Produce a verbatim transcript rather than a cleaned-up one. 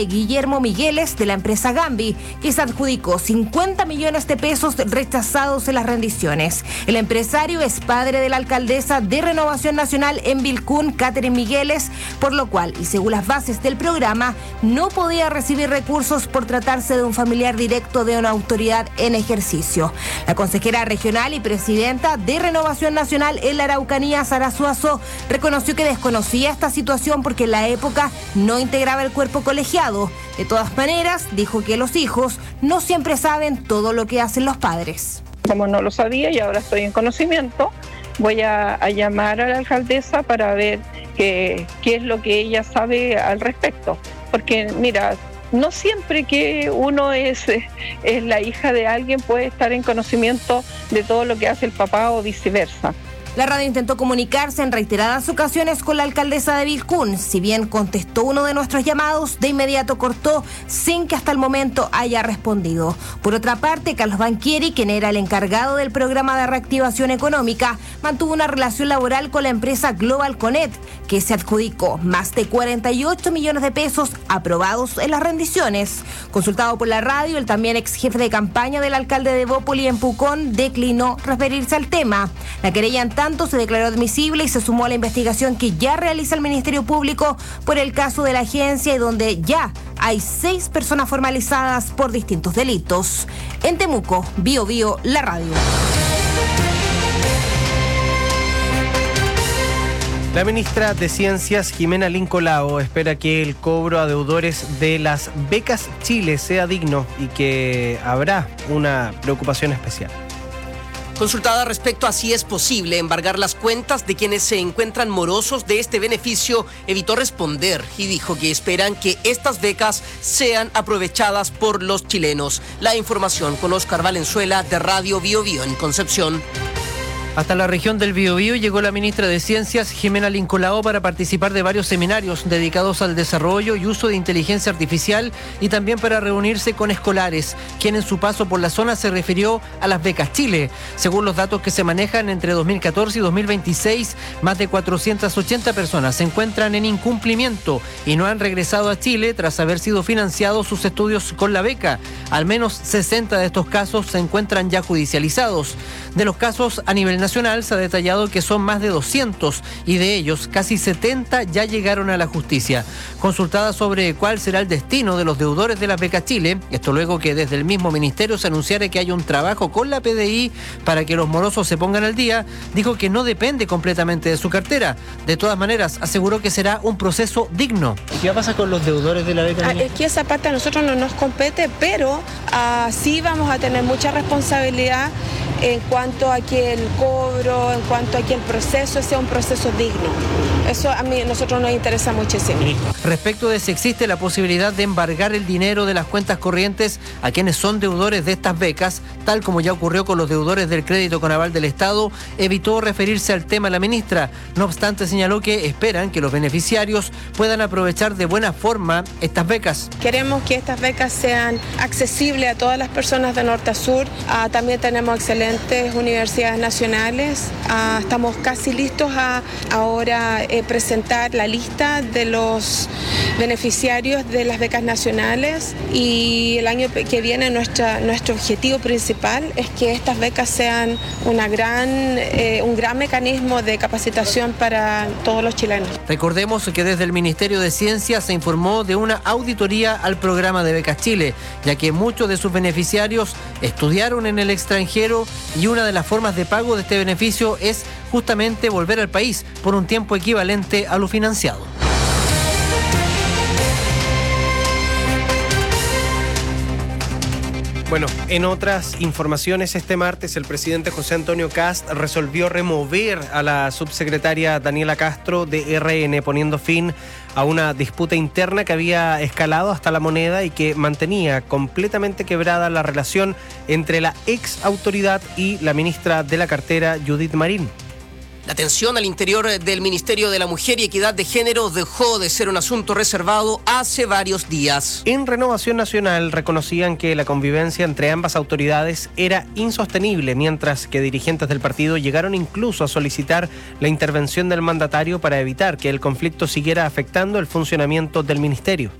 Guillermo Migueles de la empresa Gambi, que se adjudicó cincuenta millones de pesos rechazados en las rendiciones. El empresario es padre de la alcaldesa de Renovación Nacional en Vilcún, Catherine Migueles, por lo cual, y según las bases del programa, no podía recibir recursos por tratarse de un familiar directo de una autoridad en ejercicio. La consejera regional y presidenta de Renovación Nacional en la Araucanía, Sara Suazo, reconoció que desconocía esta situación porque en la época no integraba el cuerpo colegiado. De todas maneras, dijo que los hijos no siempre saben todo lo que hacen los padres. Como no lo sabía y ahora estoy en conocimiento, voy a, a llamar a la alcaldesa para ver qué, qué es lo que ella sabe al respecto. Porque mira, no siempre que uno es, es la hija de alguien puede estar en conocimiento de todo lo que hace el papá o viceversa. La radio intentó comunicarse en reiteradas ocasiones con la alcaldesa de Vilcún. Si bien contestó uno de nuestros llamados, de inmediato cortó sin que hasta el momento haya respondido. Por otra parte, Carlos Banchieri, quien era el encargado del programa de reactivación económica, mantuvo una relación laboral con la empresa Global Connect, que se adjudicó más de cuarenta y ocho millones de pesos aprobados en las rendiciones. Consultado por la radio, el también ex jefe de campaña del alcalde de Bópoli en Pucón declinó referirse al tema. La querella en tanto se declaró admisible y se sumó a la investigación que ya realiza el Ministerio Público por el caso de la agencia y donde ya hay seis personas formalizadas por distintos delitos. En Temuco, Bio Bio, la radio. La ministra de Ciencias, Jimena Lincolao, espera que el cobro a deudores de las becas Chile sea digno y que habrá una preocupación especial. Consultada respecto a si es posible embargar las cuentas de quienes se encuentran morosos de este beneficio, evitó responder y dijo que esperan que estas becas sean aprovechadas por los chilenos. La información con Oscar Valenzuela de Radio Bio Bio en Concepción. Hasta la región del Biobío llegó la ministra de Ciencias, Jimena Lincolao, para participar de varios seminarios dedicados al desarrollo y uso de inteligencia artificial y también para reunirse con escolares, quien en su paso por la zona se refirió a las becas Chile. Según los datos que se manejan entre dos mil catorce y dos mil veintiséis, más de cuatrocientas ochenta personas se encuentran en incumplimiento y no han regresado a Chile tras haber sido financiados sus estudios con la beca. Al menos sesenta de estos casos se encuentran ya judicializados. De los casos a nivel nacional se ha detallado que son más de doscientos y de ellos casi setenta ya llegaron a la justicia. Consultada sobre cuál será el destino de los deudores de las becas Chile, esto luego que desde el mismo ministerio se anunciara que hay un trabajo con la P D I para que los morosos se pongan al día, dijo que no depende completamente de su cartera. De todas maneras, aseguró que será un proceso digno. ¿Qué va a pasar con los deudores de la beca? Ah, es que esa parte a nosotros no nos compete, pero ah, sí vamos a tener mucha responsabilidad en cuanto a que el cobro, en cuanto a que el proceso sea un proceso digno. Eso a mí, a nosotros nos interesa muchísimo. Respecto de si existe la posibilidad de embargar el dinero de las cuentas corrientes a quienes son deudores de estas becas, tal como ya ocurrió con los deudores del crédito con aval del Estado, evitó referirse al tema la ministra. No obstante, señaló que esperan que los beneficiarios puedan aprovechar de buena forma estas becas. Queremos que estas becas sean accesibles a todas las personas de norte a sur. Ah, también tenemos excelentes universidades nacionales. Ah, estamos casi listos a ahora eh, presentar la lista de los beneficiarios de las becas nacionales y el año que viene nuestra, nuestro objetivo principal es que estas becas sean una gran, eh, un gran mecanismo de capacitación para todos los chilenos. Recordemos que desde el Ministerio de Ciencia se informó de una auditoría al programa de Becas Chile, ya que muchos de sus beneficiarios estudiaron en el extranjero y una de las formas de pago de este beneficio es justamente volver al país por un tiempo equivalente a lo financiado. Bueno, en otras informaciones, este martes el presidente José Antonio Kast resolvió remover a la subsecretaria Daniela Castro de R N, poniendo fin a una disputa interna que había escalado hasta La Moneda y que mantenía completamente quebrada la relación entre la ex autoridad y la ministra de la cartera, Judith Marín. La tensión al interior del Ministerio de la Mujer y Equidad de Género dejó de ser un asunto reservado hace varios días. En Renovación Nacional reconocían que la convivencia entre ambas autoridades era insostenible, mientras que dirigentes del partido llegaron incluso a solicitar la intervención del mandatario para evitar que el conflicto siguiera afectando el funcionamiento del ministerio.